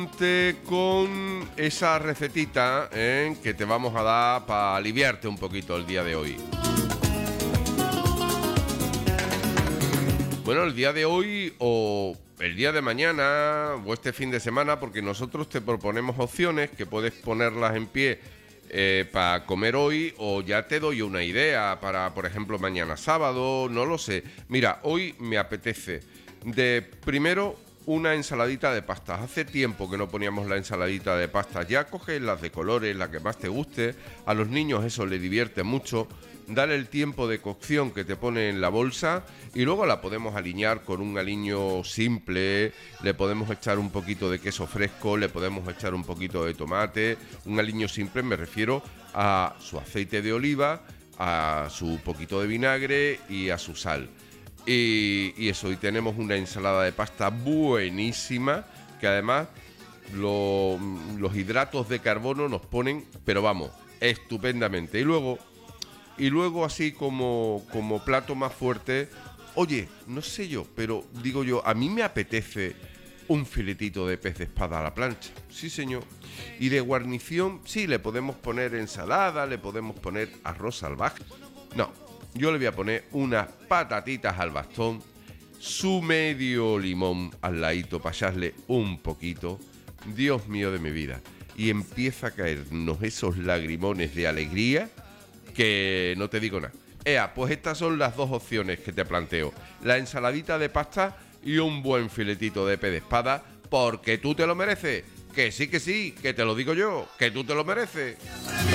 Con esa recetita que te vamos a dar para aliviarte un poquito el día de hoy. Bueno, el día de hoy o el día de mañana o este fin de semana, porque nosotros te proponemos opciones que puedes ponerlas en pie para comer hoy, o ya te doy una idea para, por ejemplo, mañana sábado, no lo sé. Mira, hoy me apetece de primero una ensaladita de pastas. Hace tiempo que no poníamos la ensaladita de pastas. Ya coges las de colores, la que más te guste. A los niños eso les divierte mucho. Dale el tiempo de cocción que te pone en la bolsa y luego la podemos aliñar con un aliño simple. Le podemos echar un poquito de queso fresco, le podemos echar un poquito de tomate. Un aliño simple me refiero a su aceite de oliva, a su poquito de vinagre y a su sal. Y eso, y tenemos una ensalada de pasta buenísima, que además los hidratos de carbono nos ponen, pero vamos, estupendamente. Y luego así como plato más fuerte, oye, no sé yo, pero digo yo, a mí me apetece un filetito de pez de espada a la plancha. Sí, señor. Y de guarnición, sí, le podemos poner ensalada, le podemos poner arroz salvaje. No, yo le voy a poner unas patatitas al bastón, su medio limón al ladito para echarle un poquito. Dios mío de mi vida. Y empieza a caernos esos lagrimones de alegría que no te digo nada. Pues estas son las dos opciones que te planteo. La ensaladita de pasta y un buen filetito de pez de espada, porque tú te lo mereces. Que sí, que te lo digo yo, que tú te lo mereces.